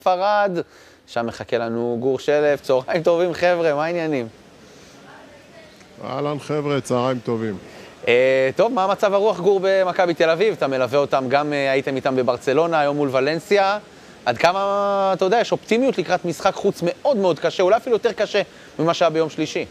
פרד, שם מחכה לנו גור שלף. צהריים טובים חבר'ה, מה העניינים? אהלן חבר'ה, צהריים טובים. טוב, מה מצב הרוח גור במכבי תל אביב? אתה מלווה אותם, גם הייתם איתם בברצלונה, היום מול ולנסיה. עד כמה, אתה יודע, יש אופטימיות לקראת משחק חוץ מאוד מאוד קשה, אולי אפילו יותר קשה ממה שהיה ביום שלישי.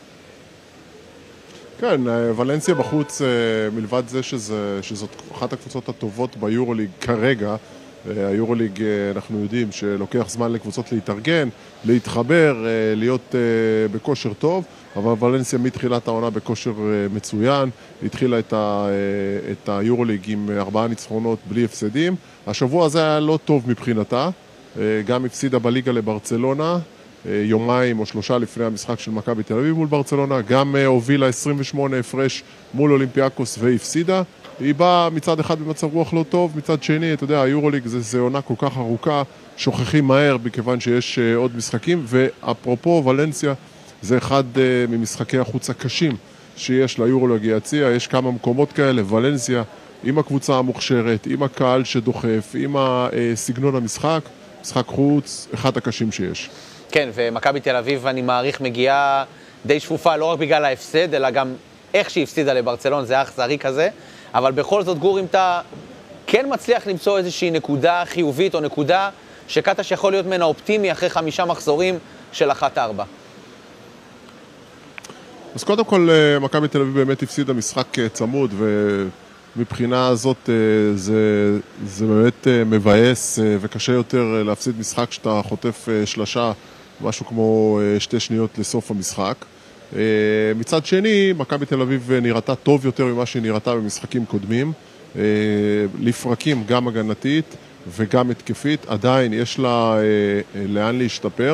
כן, ולנסיה בחוץ, מלבד זה שזאת אחת הקבוצות הטובות ביורוליג כרגע. היורוליג, אנחנו יודעים שלוקח זמן לקבוצות להתארגן, להתחבר, להיות בכושר טוב, אבל ולנסיה מתחילת העונה בכושר מצוין. התחילה את היורוליג עם 4 ניצחונות בלי הפסדים. השבוע הזה היה לא טוב מבחינתה, גם הפסידה בליגה לברצלונה, יומיים או 3 לפני המשחק של מכבי תל אביב מול ברצלונה, גם הובילה 28 הפרש מול אולימפיאקוס והפסידה. היא באה מצד אחד במצב רוח לא טוב, מצד שני, אתה יודע, היורוליג זה עונה כל כך ארוכה, שוכחים מהר מכיוון שיש עוד משחקים, ואפרופו ולנסיה, זה אחד ממשחקי החוץ הקשים שיש ליורוליג יציע. יש כמה מקומות כאלה, ולנסיה עם הקבוצה המוכשרת, עם הקהל שדוחף, עם סגנון המשחק, משחק חוץ, אחד הקשים שיש. כן, ומכבי תל אביב, אני מעריך, מגיעה די שפופה, לא רק בגלל ההפסד, אלא גם איך שהיא הפסידה לברצלון, זה אכזרי כזה. אבל בכל זאת, גור, אם אתה כן מצליח למצוא איזושהי נקודה חיובית, או נקודה שקטש יכול להיות ממנה אופטימי אחרי 5 מחזורים של 1-4. אז קודם כל, מכבי תל אביב באמת הפסידה משחק צמוד, ומבחינה הזאת זה באמת מבאס, וקשה יותר להפסיד משחק שאתה חוטף שלשה, משהו כמו 2 שניות לסוף המשחק. מצד שני, מכבי תל אביב נראתה טוב יותר ממה שהיא נראתה במשחקים קודמים, לפרקים גם הגנתית וגם התקפית, עדיין יש לה לאן להשתפר,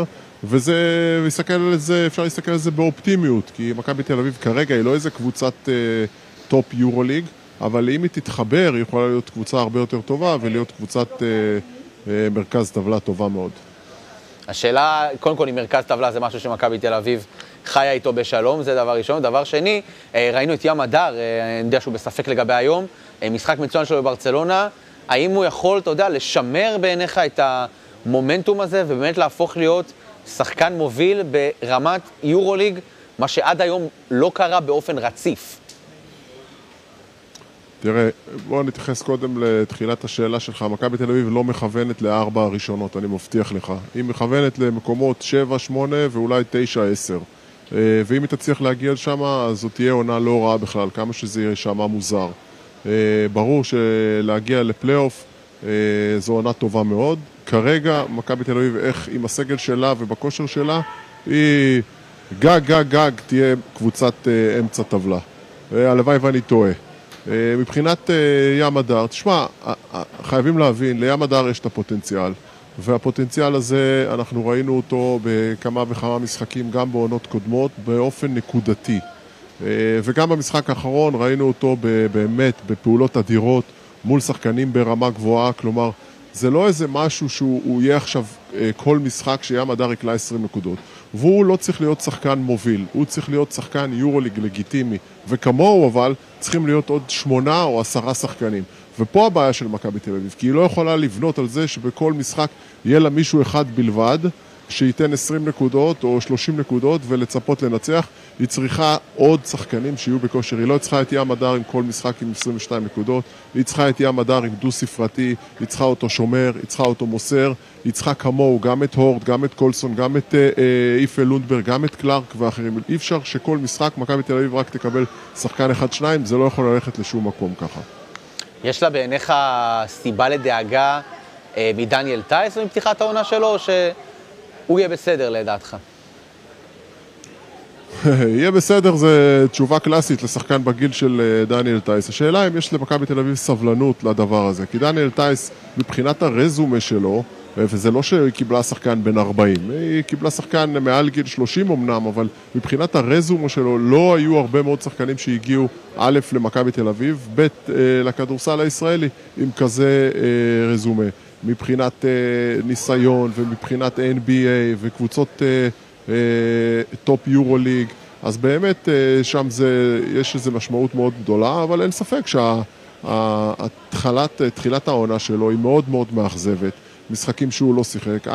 אפשר להסתכל על זה באופטימיות, כי מכבי תל אביב כרגע היא לא איזה קבוצת טופ יורוליג, אבל אם היא תתחבר היא יכולה להיות קבוצה הרבה יותר טובה ולהיות קבוצת מרכז טבלה טובה מאוד. השאלה, קודם כל, אם מרכז טבלה זה משהו שמכבי תל אביב חיה איתו בשלום, זה דבר ראשון. דבר שני, ראינו את ים הדר, אני יודע שהוא בספק לגבי היום, משחק מצוין שלו בברצלונה, האם הוא יכול, אתה יודע, לשמר בעיניך את המומנטום הזה, ובאמת להפוך להיות שחקן מוביל ברמת יורוליג, מה שעד היום לא קרה באופן רציף? תראה, בואו נתייחס קודם לתחילת השאלה שלך. מכבי תל אביב לא מכוונת ל4 הראשונות, אני מבטיח לך. היא מכוונת למקומות 7, 8 ואולי 9, 10. ואם היא תצליח להגיע לשם, אז זאת תהיה עונה לא רעה בכלל, כמה שזה יהיה שם מוזר. ברור שלהגיע לפלייאוף זו עונה טובה מאוד. כרגע, מכבי תל אביב, איך עם הסגל שלה ובכושר שלה, היא גג תהיה קבוצת אמצע טבלה. הלוואי ואני טועה. מבחינת ים הדר, תשמע, חייבים להבין, לים הדר יש את הפוטנציאל, והפוטנציאל הזה, אנחנו ראינו אותו בכמה וכמה משחקים, גם בעונות קודמות, באופן נקודתי. וגם במשחק האחרון ראינו אותו באמת בפעולות אדירות, מול שחקנים ברמה גבוהה, כלומר, זה לא איזה משהו שהוא יהיה עכשיו כל משחק שים הדר יקלה 20 נקודות. והוא לא צריך להיות שחקן מוביל, הוא צריך להיות שחקן יורוליג לגיטימי, וכמוהו אבל צריכים להיות עוד 8 או 10 שחקנים. ופה הבעיה של מכבי תל אביב, כי היא לא יכולה לבנות על זה שבכל משחק יהיה לה מישהו אחד בלבד, שייתן 20 נקודות או 30 נקודות ולצפות לנצח. היא צריכה עוד שחקנים שיהיו בכושר. היא לא צריכה את ים הדר עם כל משחק עם 22 נקודות, היא צריכה את ים הדר עם דו ספרתי, היא צריכה אותו שומר, היא צריכה אותו מוסר, היא צריכה כמוהו גם את הורד, גם את קולסון, גם את איפה לונדברג, גם את קלארק ואחרים. אי אפשר שכל משחק מכבי תל אביב רק תקבל שחקן 1-2, זה לא יכול ללכת לשום מקום ככה. יש לה בעיניך סיבה לדאגה מדניאל טייס מפתיחת העונה שלו, או שהוא יהיה בסדר לדעתך? יהיה בסדר, זה תשובה קלאסית לשחקן בגיל של דניאל טייס. השאלה אם יש למכבי תל אביב סבלנות לדבר הזה, כי דניאל טייס מבחינת הרזומה שלו, וזה לא שהיא קיבלה שחקן בן 40, היא קיבלה שחקן מעל גיל 30 אמנם, אבל מבחינת הרזומה שלו לא היו הרבה מאוד שחקנים שהגיעו א' למכבי תל אביב, ב' לכדורסל הישראלי עם כזה רזומה. מבחינת ניסיון ומבחינת NBA וקבוצות טופ יורוליג, אז באמת שם יש איזו משמעות מאוד גדולה, אבל אין ספק תחילת העונה שלו היא מאוד מאוד מאכזבת. משחקים שהוא לא שיחק.